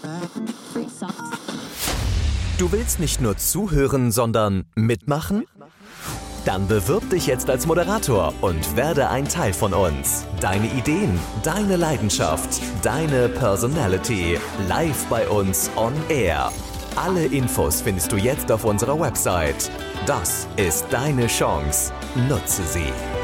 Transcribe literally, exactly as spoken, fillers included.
Du willst nicht nur zuhören, sondern mitmachen? Dann bewirb dich jetzt als Moderator und werde ein Teil von uns. Deine Ideen, deine Leidenschaft, deine Personality, live bei uns on air. Alle Infos findest du jetzt auf unserer Website. Das ist deine Chance. Nutze sie.